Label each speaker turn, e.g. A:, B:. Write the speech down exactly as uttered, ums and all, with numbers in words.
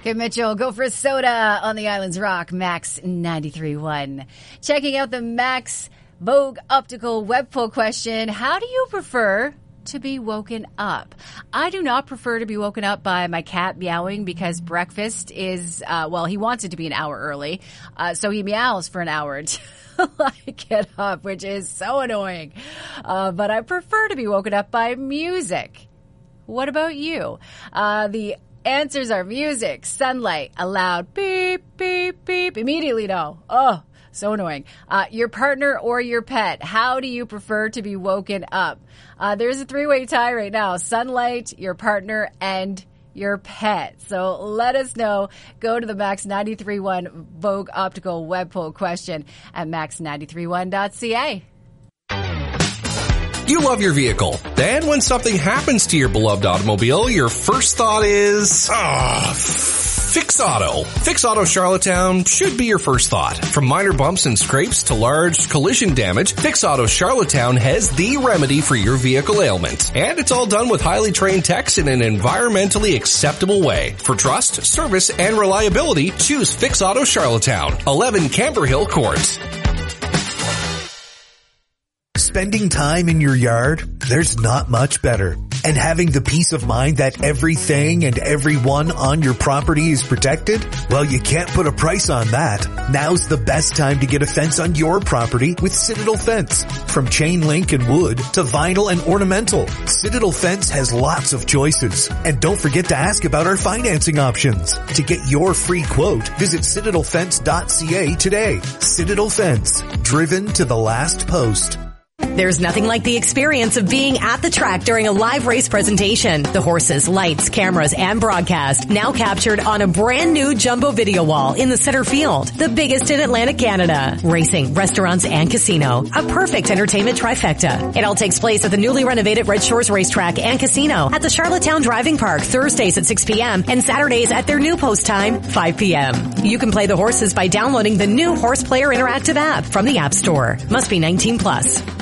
A: Kim Mitchell, go for a soda on the Islands Rock, Max ninety-three point one. Checking out the Max Vogue Optical web poll question. How do you prefer to be woken up? I do not prefer to be woken up by my cat meowing because breakfast is, uh, well, he wants it to be an hour early. Uh, so he meows for an hour until I get up, which is so annoying. Uh, but I prefer to be woken up by music. What about you? Uh, the answers are music, sunlight, a loud beep, beep, beep. Immediately no. Oh, so annoying. Uh, your partner or your pet. How do you prefer to be woken up? Uh, there's a three-way tie right now. Sunlight, your partner, and your pet. So let us know. Go to the Max ninety-three point one Vogue Optical web poll question at max nine three one dot c a.
B: You love your vehicle. Then when something happens to your beloved automobile, your first thought is, ah, Fix Auto. Fix Auto Charlottetown should be your first thought. From minor bumps and scrapes to large collision damage, Fix Auto Charlottetown has the remedy for your vehicle ailment. And it's all done with highly trained techs in an environmentally acceptable way. For trust, service, and reliability, choose Fix Auto Charlottetown, eleven Camber Hill Court.
C: Spending time in your yard, there's not much better. And having the peace of mind that everything and everyone on your property is protected? Well, you can't put a price on that. Now's the best time to get a fence on your property with Citadel Fence. From chain link and wood to vinyl and ornamental, Citadel Fence has lots of choices. And don't forget to ask about our financing options. To get your free quote, visit citadel fence dot c a today. Citadel Fence, driven to the last post.
D: There's nothing like the experience of being at the track during a live race presentation. The horses, lights, cameras, and broadcast now captured on a brand new jumbo video wall in the center field, the biggest in Atlantic Canada. Racing, restaurants, and casino. A perfect entertainment trifecta. It all takes place at the newly renovated Red Shores Racetrack and Casino at the Charlottetown Driving Park, Thursdays at six p.m. and Saturdays at their new post time, five p.m. You can play the horses by downloading the new Horse Player Interactive app from the App Store. Must be nineteen plus.